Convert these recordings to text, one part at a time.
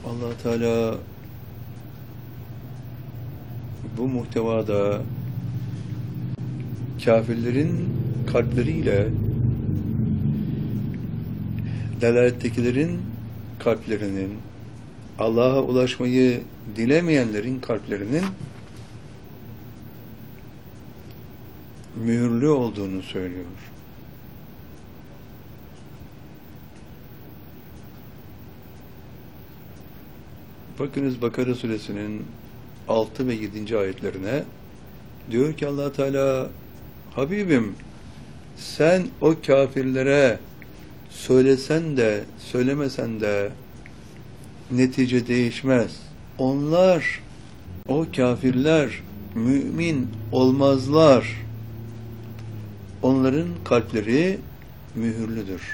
Allah Teala bu muhtevada kafirlerin kalpleriyle delalettekilerin kalplerinin, Allah'a ulaşmayı dilemeyenlerin kalplerinin mühürlü olduğunu söylüyor. Bakınız Bakara suresinin 6 ve 7. ayetlerine diyor ki Allah Teala, Habibim sen o kafirlere söylesen de söylemesen de netice değişmez. Onlar, o kafirler mümin olmazlar. Onların kalpleri mühürlüdür.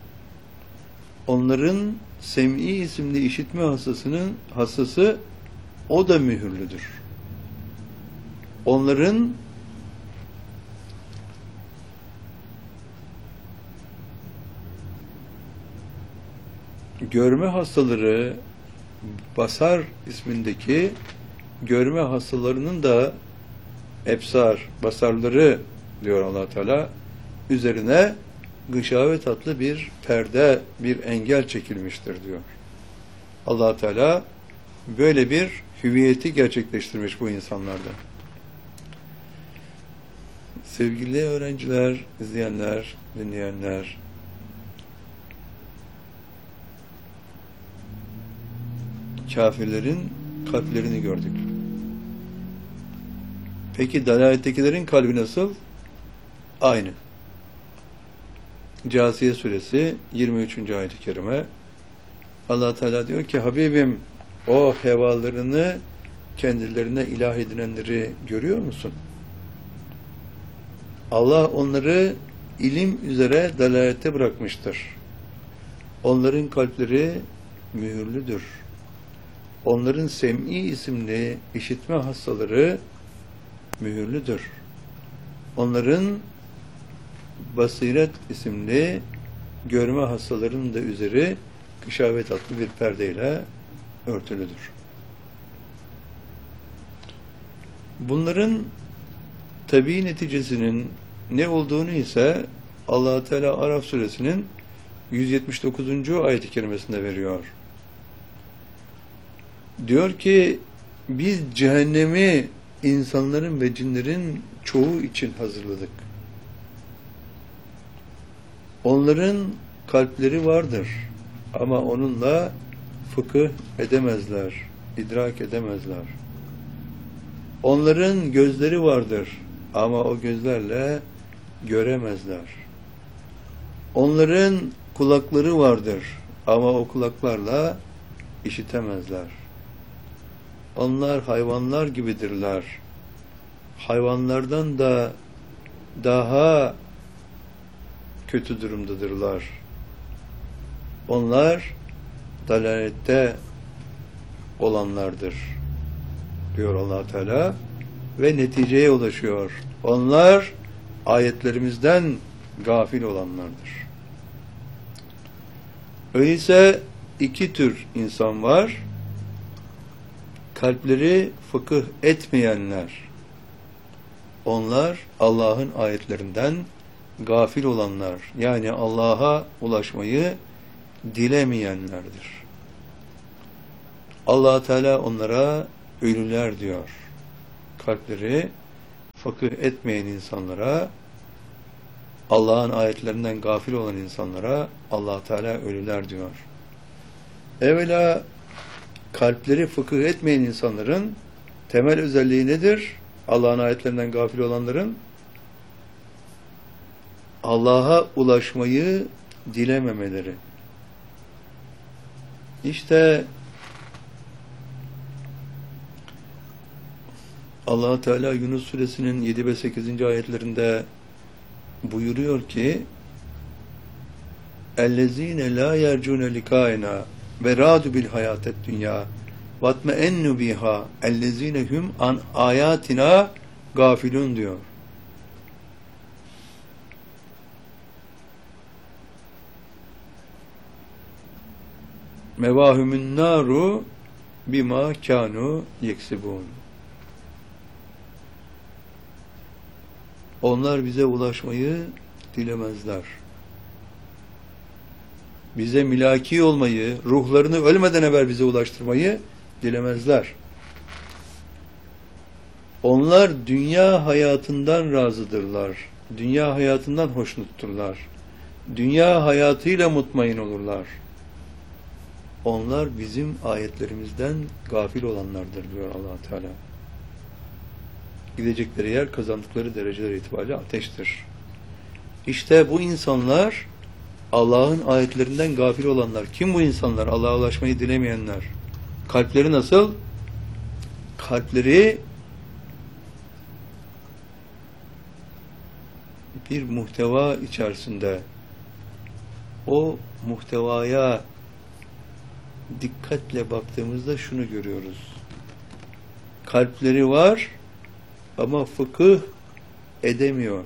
Onların sem'i isimli işitme hassası o da mühürlüdür. Onların görme hastaları, basar ismindeki görme hastalarının da ebsar, basarları diyor Allah Teala, üzerine gışavet adlı bir perde, bir engel çekilmiştir diyor. Allah Teala böyle bir hüviyeti gerçekleştirmiş bu insanlarda. Sevgili öğrenciler, izleyenler, dinleyenler, kafirlerin kalplerini gördük. Peki dalalettekilerin kalbi nasıl? Aynı. Câsiye suresi 23. ayet-i kerime Allah Teala diyor ki Habibim o hevalarını kendilerine ilah edinenleri görüyor musun? Allah onları ilim üzere dalalette bırakmıştır. Onların kalpleri mühürlüdür. Onların sem'i isimli işitme hastaları mühürlüdür. Onların basiret isimli görme hastalarının da üzeri gışavet adlı bir perdeyle örtülüdür. Bunların tabii neticesinin ne olduğunu ise Allah Teala Araf suresinin 179. ayet-i kerimesinde veriyor. Diyor ki biz cehennemi insanların ve cinlerin çoğu için hazırladık. Onların kalpleri vardır ama onunla fıkıh edemezler, idrak edemezler. Onların gözleri vardır ama o gözlerle göremezler. Onların kulakları vardır ama o kulaklarla işitemezler. Onlar hayvanlar gibidirler. Hayvanlardan da daha kötü durumdadırlar. Onlar dalalette olanlardır diyor Allah Teala ve neticeye ulaşıyor. Onlar ayetlerimizden gafil olanlardır. Öyleyse iki tür insan var. Kalpleri fıkıh etmeyenler. Onlar Allah'ın ayetlerinden gafil olanlar. Yani Allah'a ulaşmayı dilemeyenlerdir. Allah Teala onlara ölüler diyor. Kalpleri fıkıh etmeyen insanlara, Allah'ın ayetlerinden gafil olan insanlara Allah Teala ölüler diyor. Evvela kalpleri fıkıh etmeyen insanların temel özelliği nedir? Allah'ın ayetlerinden gafil olanların Allah'a ulaşmayı dilememeleri. İşte Allah Teala Yunus suresinin 7 ve 8. ayetlerinde buyuruyor ki اَلَّذ۪ينَ لَا يَرْجُونَ لِقَائِنَا وَرَادُ بِالْحَيَاةِ الدُّنْيَا وَاتْمَئَنُّ بِهَا اَلَّذ۪ينَ هُمْ عَنْ آيَاتِنَا gafilun diyor. mevahümün naru bima kanu yeksibun. Onlar bize ulaşmayı dilemezler. Bize milaki olmayı, ruhlarını ölmeden evvel bize ulaştırmayı dilemezler. Onlar dünya hayatından razıdırlar. Dünya hayatından hoşnutturlar. Dünya hayatıyla mutmain olurlar. Onlar bizim ayetlerimizden gafil olanlardır diyor Allah Teala. Gidecekleri yer, kazandıkları dereceler itibariyle ateştir. İşte bu insanlar Allah'ın ayetlerinden gafil olanlar. Kim bu insanlar? Allah'a ulaşmayı dilemeyenler. Kalpleri nasıl? Kalpleri bir muhteva içerisinde. O muhtevaya dikkatle baktığımızda şunu görüyoruz. Kalpleri var ama fıkıh edemiyor.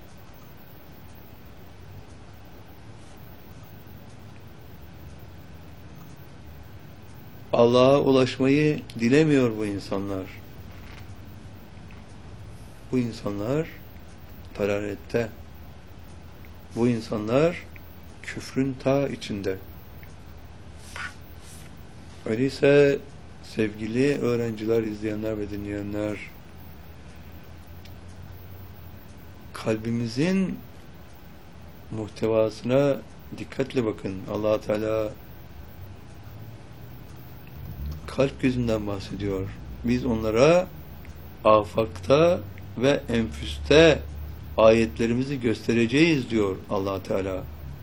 Allah'a ulaşmayı dilemiyor bu insanlar. Bu insanlar dalalette. Bu insanlar küfrün ta içinde. Öyleyse sevgili öğrenciler, izleyenler ve dinleyenler, kalbimizin muhtevasına dikkatle bakın. Allah Teala kalp gözünden bahsediyor. Biz onlara afakta ve enfüste ayetlerimizi göstereceğiz diyor Allah Teala.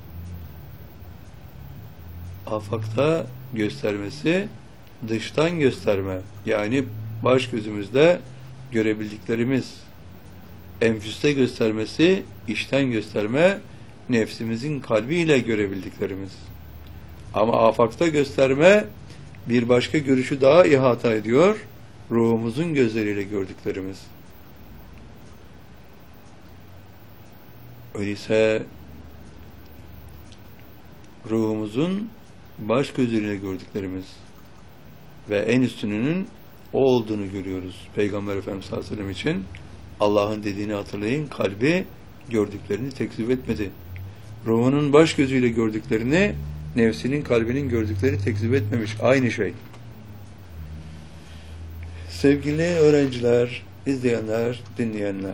Afakta göstermesi dıştan gösterme. Yani baş gözümüzde görebildiklerimiz. Enfüste göstermesi içten gösterme, nefsimizin kalbiyle görebildiklerimiz. Ama afakta gösterme bir başka görüşü daha ihata ediyor. Ruhumuzun gözleriyle gördüklerimiz. Öyleyse ruhumuzun baş gözleriyle gördüklerimiz ve en üstününün o olduğunu görüyoruz. Peygamber Efendimiz sallallahu aleyhi ve sellem için Allah'ın dediğini hatırlayın, kalbi gördüklerini tekzip etmedi. Ruhunun baş gözüyle gördüklerini nefsinin, kalbinin gördükleri tekzip etmemiş. Aynı şey. Sevgili öğrenciler, izleyenler, dinleyenler.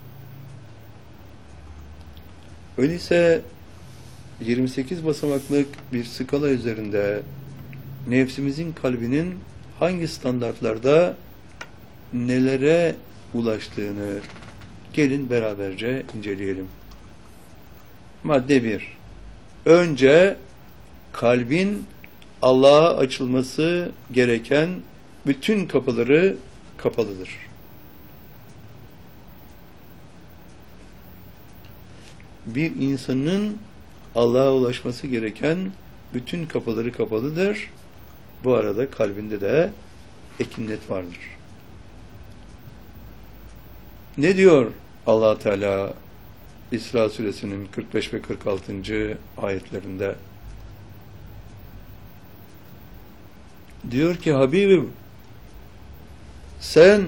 Öyleyse 28 basamaklık bir skala üzerinde nefsimizin, kalbinin hangi standartlarda nelere ulaştığını gelin beraberce inceleyelim. Madde 1. Önce kalbin Allah'a açılması gereken bütün kapıları kapalıdır. Bir insanın Allah'a ulaşması gereken bütün kapıları kapalıdır. Bu arada kalbinde de ekinnet vardır. Ne diyor Allah Teala İsra suresinin 45 ve 46. ayetlerinde? Diyor ki Habibim, sen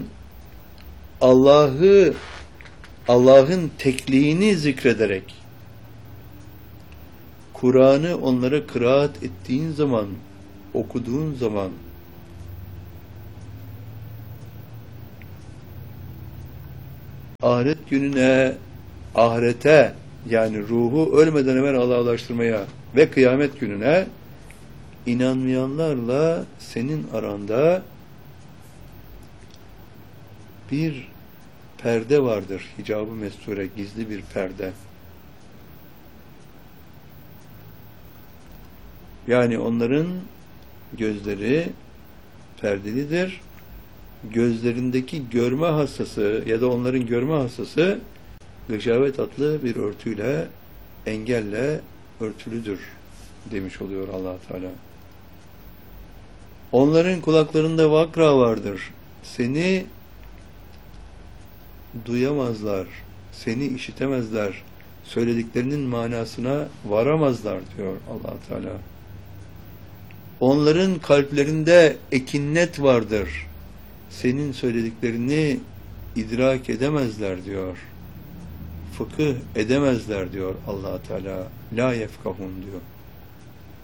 Allah'ın tekliğini zikrederek Kur'an'ı onlara kıraat ettiğin zaman, okuduğun zaman ahiret gününe, ahirete, yani ruhu ölmeden evvel Allah'a ulaştırmaya ve kıyamet gününe inanmayanlarla senin aranda bir perde vardır. Hicab-ı mesture, gizli bir perde. Yani onların gözleri perdelidir. Gözlerindeki görme hastası ya da onların görme hastası gışavet adlı bir örtüyle, engelle örtülüdür demiş oluyor Allah Teala. Onların kulaklarında vakra vardır. Seni duyamazlar, seni işitemezler, söylediklerinin manasına varamazlar diyor Allah Teala. Onların kalplerinde ekinnet vardır. Senin söylediklerini idrak edemezler diyor. Fıkıh edemezler diyor Allah Teala. La yefkahun diyor.